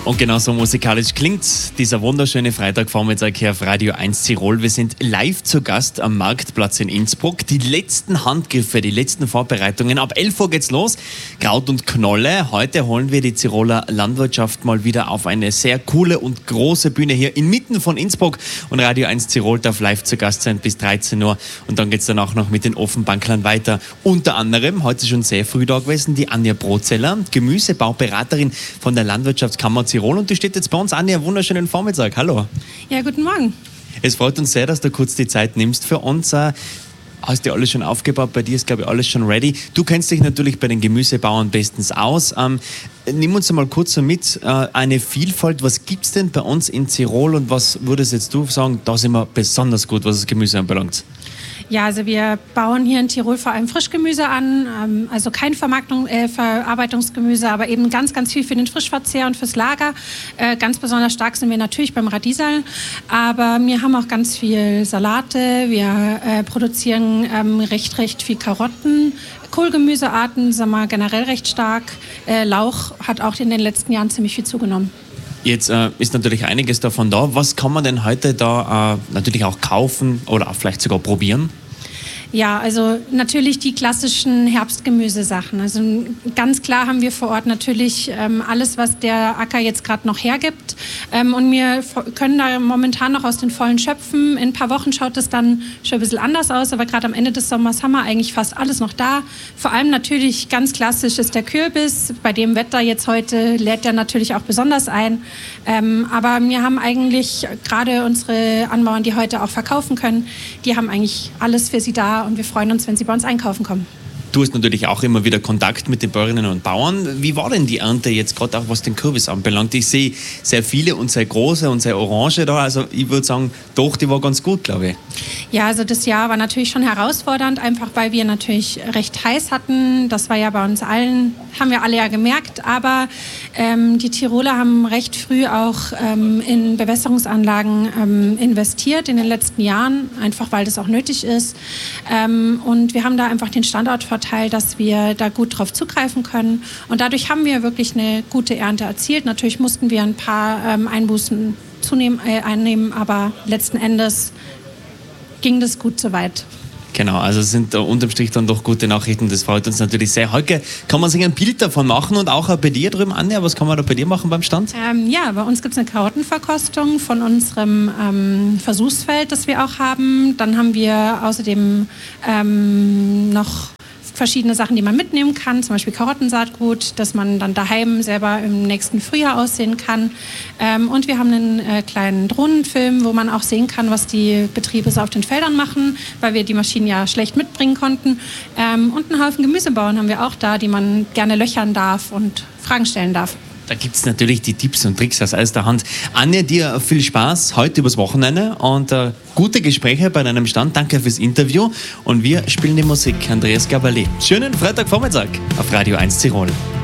Und genau so musikalisch klingt dieser wunderschöne Freitagvormittag hier auf Radio 1 Tirol. Wir sind live zu Gast am Marktplatz in Innsbruck. Die letzten Handgriffe, die letzten Vorbereitungen. Ab 11 Uhr geht's los. Kraut und Knolle. Heute holen wir die Tiroler Landwirtschaft mal wieder auf eine sehr coole und große Bühne hier inmitten von Innsbruck. Und Radio 1 Tirol darf live zu Gast sein bis 13 Uhr. Und dann geht's dann auch noch mit den Offenbanklern weiter. Unter anderem, heute schon sehr früh da gewesen, die Anja Brotzeller, Gemüsebauberaterin von der Landwirtschaftskammer Tirol, und die steht jetzt bei uns. Anja, wunderschönen Vormittag. Hallo. Ja, guten Morgen. Es freut uns sehr, dass du kurz die Zeit nimmst für uns. Hast du alles schon aufgebaut? Bei dir ist, glaube ich, alles schon ready. Du kennst dich natürlich bei den Gemüsebauern bestens aus. Nimm uns mal kurz so mit, eine Vielfalt. Was gibt es denn bei uns in Tirol und was würdest jetzt du sagen, da sind wir besonders gut, was das Gemüse anbelangt? Ja, also wir bauen hier in Tirol vor allem Frischgemüse an, also kein Verarbeitungsgemüse, aber eben ganz, ganz viel für den Frischverzehr und fürs Lager. Ganz besonders stark sind wir natürlich beim Radiesal, aber wir haben auch ganz viel Salate, wir produzieren recht viel Karotten, Kohlgemüsearten, sagen wir generell recht stark. Lauch hat auch in den letzten Jahren ziemlich viel zugenommen. Jetzt ist natürlich einiges davon da. Was kann man denn heute da natürlich auch kaufen oder auch vielleicht sogar probieren? Ja, also natürlich die klassischen Herbstgemüsesachen. Also ganz klar haben wir vor Ort natürlich alles, was der Acker jetzt gerade noch hergibt. Und wir können da momentan noch aus den Vollen schöpfen. In ein paar Wochen schaut es dann schon ein bisschen anders aus, aber gerade am Ende des Sommers haben wir eigentlich fast alles noch da. Vor allem natürlich ganz klassisch ist der Kürbis. Bei dem Wetter jetzt heute lädt der natürlich auch besonders ein. Aber wir haben eigentlich gerade unsere Anbauern, die heute auch verkaufen können, die haben eigentlich alles für sie da. Und wir freuen uns, wenn Sie bei uns einkaufen kommen. Du hast natürlich auch immer wieder Kontakt mit den Bäuerinnen und Bauern. Wie war denn die Ernte jetzt gerade auch, was den Kürbis anbelangt? Ich sehe sehr viele und sehr große und sehr orange da. Also ich würde sagen, doch, die war ganz gut, glaube ich. Ja, also das Jahr war natürlich schon herausfordernd, einfach weil wir natürlich recht heiß hatten. Das war ja bei uns allen, haben wir alle ja gemerkt. Aber die Tiroler haben recht früh auch in Bewässerungsanlagen investiert in den letzten Jahren, einfach weil das auch nötig ist. Und wir haben da einfach den Standortvorteil, dass wir da gut drauf zugreifen können. Und dadurch haben wir wirklich eine gute Ernte erzielt. Natürlich mussten wir ein paar Einbußen einnehmen, aber letzten Endes ging das gut soweit. Genau, also es sind unterm Strich dann doch gute Nachrichten. Das freut uns natürlich sehr. Heute kann man sich ein Bild davon machen und auch bei dir drüben, Anja, was kann man da bei dir machen beim Stand? Ja, bei uns gibt es eine Karottenverkostung von unserem Versuchsfeld, das wir auch haben. Dann haben wir außerdem noch verschiedene Sachen, die man mitnehmen kann, zum Beispiel Karottensaatgut, das man dann daheim selber im nächsten Frühjahr aussehen kann. Und wir haben einen kleinen Drohnenfilm, wo man auch sehen kann, was die Betriebe so auf den Feldern machen, weil wir die Maschinen ja schlecht mitbringen konnten. Und einen Haufen Gemüsebauern haben wir auch da, die man gerne löchern darf und Fragen stellen darf. Da gibt es natürlich die Tipps und Tricks aus erster Hand. Anja, dir viel Spaß heute übers Wochenende und gute Gespräche bei deinem Stand. Danke fürs Interview und wir spielen die Musik. Andreas Gabalier. Schönen Freitagvormittag auf Radio 1 Tirol.